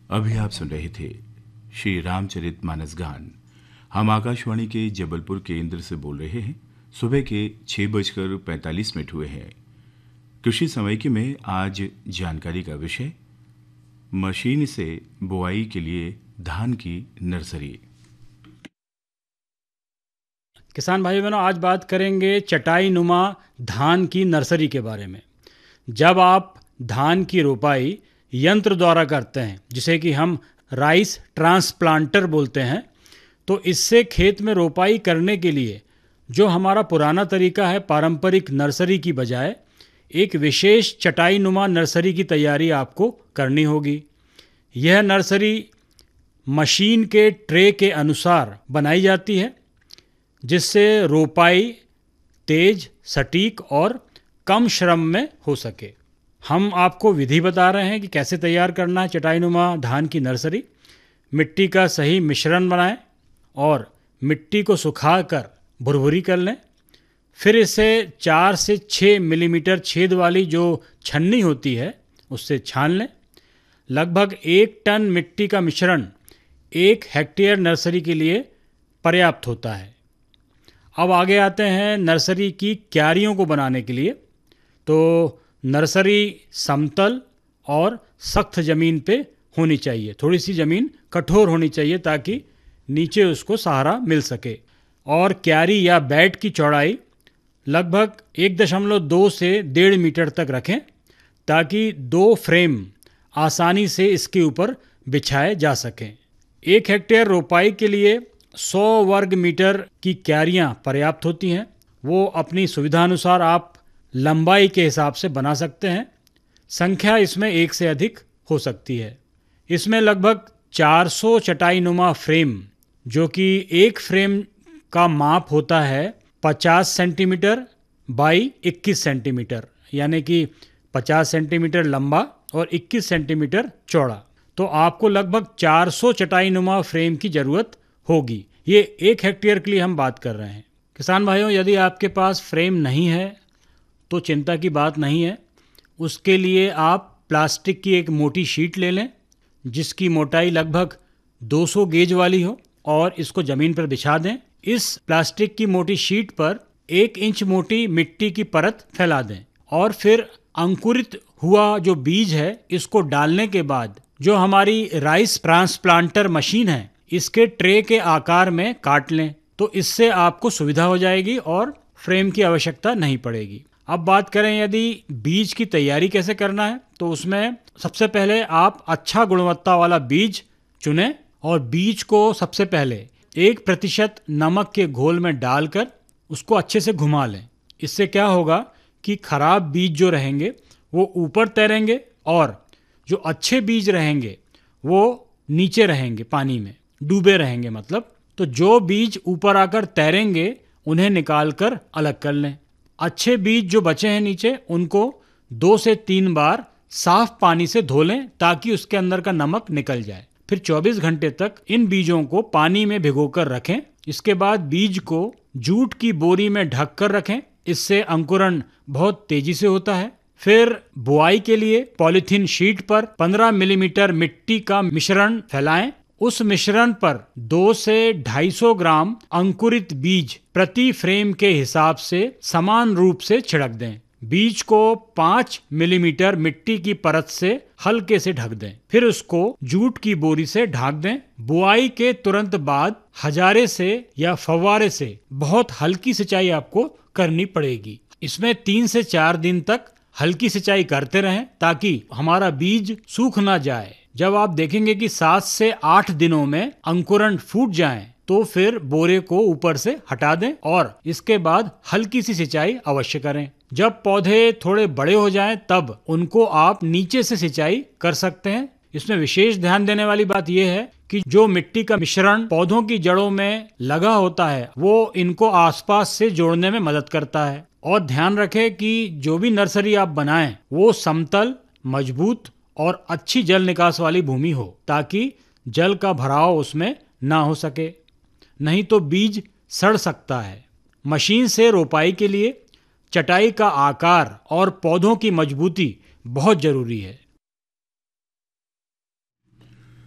अभी आप सुन रहे थे श्री रामचरित मानस गान। हम आकाशवाणी के जबलपुर केंद्र से बोल रहे हैं। सुबह के 6:45 हुए हैं। कृषि समय की में आज जानकारी का विषय मशीन से बुआई के लिए धान की नर्सरी। किसान भाई बहनों, आज बात करेंगे चटाई नुमा धान की नर्सरी के बारे में। जब आप धान की रोपाई यंत्र द्वारा करते हैं, जिसे कि हम राइस ट्रांसप्लांटर बोलते हैं, तो इससे खेत में रोपाई करने के लिए जो हमारा पुराना तरीका है पारंपरिक नर्सरी की बजाय एक विशेष चटाई नुमा नर्सरी की तैयारी आपको करनी होगी। यह नर्सरी मशीन के ट्रे के अनुसार बनाई जाती है, जिससे रोपाई तेज, सटीक और कम श्रम में हो सके। हम आपको विधि बता रहे हैं कि कैसे तैयार करना है चटाईनुमा धान की नर्सरी। मिट्टी का सही मिश्रण बनाएं और मिट्टी को सुखाकर भुरभुरी कर लें। फिर इसे 4 से 6 मिलीमीटर छेद वाली जो छन्नी होती है उससे छान लें। लगभग 1 टन मिट्टी का मिश्रण 1 हेक्टेयर नर्सरी के लिए पर्याप्त होता है। अब आगे आते हैं नर्सरी की क्यारियों को बनाने के लिए। तो नर्सरी समतल और सख्त ज़मीन पे होनी चाहिए। थोड़ी सी ज़मीन कठोर होनी चाहिए ताकि नीचे उसको सहारा मिल सके। और क्यारी या बेड की चौड़ाई लगभग 1.2 से 1.5 मीटर तक रखें, ताकि 2 फ्रेम आसानी से इसके ऊपर बिछाए जा सकें। 1 हेक्टेयर रोपाई के लिए 100 वर्ग मीटर की क्यारियाँ पर्याप्त होती हैं। वो अपनी सुविधानुसार आप लंबाई के हिसाब से बना सकते हैं। संख्या इसमें 1 से अधिक हो सकती है। इसमें लगभग 400 चटाईनुमा फ्रेम, जो कि एक फ्रेम का माप होता है 50 सेंटीमीटर बाई 21 सेंटीमीटर, यानी कि 50 सेंटीमीटर लंबा और 21 सेंटीमीटर चौड़ा। तो आपको लगभग 400 चटाईनुमा फ्रेम की ज़रूरत होगी। ये 1 हेक्टेयर के लिए हम बात कर रहे हैं। किसान भाइयों, यदि आपके पास फ्रेम नहीं है तो चिंता की बात नहीं है। उसके लिए आप प्लास्टिक की एक मोटी शीट ले लें, जिसकी मोटाई लगभग 200 गेज वाली हो, और इसको ज़मीन पर बिछा दें। इस प्लास्टिक की मोटी शीट पर 1 इंच मोटी मिट्टी की परत फैला दें और फिर अंकुरित हुआ जो बीज है इसको डालने के बाद जो हमारी राइस ट्रांसप्लांटर मशीन है इसके ट्रे के आकार में काट लें। तो इससे आपको सुविधा हो जाएगी और फ्रेम की आवश्यकता नहीं पड़ेगी। अब बात करें यदि बीज की तैयारी कैसे करना है, तो उसमें सबसे पहले आप अच्छा गुणवत्ता वाला बीज चुनें और बीज को सबसे पहले 1% नमक के घोल में डालकर उसको अच्छे से घुमा लें। इससे क्या होगा कि खराब बीज जो रहेंगे वो ऊपर तैरेंगे और जो अच्छे बीज रहेंगे वो नीचे रहेंगे, पानी में डूबे रहेंगे मतलब। तो जो बीज ऊपर आकर तैरेंगे उन्हें निकाल कर अलग कर लें। अच्छे बीज जो बचे हैं नीचे उनको 2 से 3 बार साफ पानी से धो लें, ताकि उसके अंदर का नमक निकल जाए। फिर 24 घंटे तक इन बीजों को पानी में भिगोकर रखें। इसके बाद बीज को जूट की बोरी में ढक कर रखें। इससे अंकुरण बहुत तेजी से होता है। फिर बुआई के लिए पॉलीथीन शीट पर 15 मिलीमीटर मिट्टी का मिश्रण फैलाएं। उस मिश्रण पर 2 से 250 ग्राम अंकुरित बीज प्रति फ्रेम के हिसाब से समान रूप से छिड़क दें। बीज को 5 मिलीमीटर मिट्टी की परत से हल्के से ढक दें। फिर उसको जूट की बोरी से ढक दें। बुआई के तुरंत बाद हजारे से या फव्वारे से बहुत हल्की सिंचाई आपको करनी पड़ेगी। इसमें 3 से 4 दिन तक हल्की सिंचाई करते रहें, ताकि हमारा बीज सूख ना जाए। जब आप देखेंगे कि 7 से 8 दिनों में अंकुरण फूट जाएं, तो फिर बोरे को ऊपर से हटा दें और इसके बाद हल्की सी सिंचाई अवश्य करें। जब पौधे थोड़े बड़े हो जाएं, तब उनको आप नीचे से सिंचाई कर सकते हैं। इसमें विशेष ध्यान देने वाली बात यह है कि जो मिट्टी का मिश्रण पौधों की जड़ों में लगा होता है वो इनको आसपास से जोड़ने में मदद करता है। और ध्यान रखें कि जो भी नर्सरी आप बनाएं वो समतल, मजबूत और अच्छी जल निकास वाली भूमि हो, ताकि जल का भराव उसमें ना हो सके, नहीं तो बीज सड़ सकता है। मशीन से रोपाई के लिए चटाई का आकार और पौधों की मजबूती बहुत जरूरी है।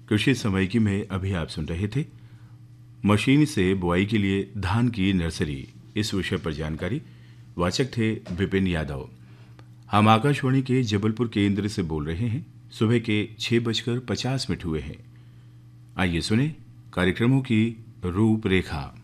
कृषि समय की में अभी आप सुन रहे थे मशीन से बुआई के लिए धान की नर्सरी, इस विषय पर जानकारी। वाचक थे विपिन यादव। हम आकाशवाणी के जबलपुर केंद्र से बोल रहे हैं। सुबह के 6:50 हुए हैं। आइए सुने कार्यक्रमों की रूपरेखा।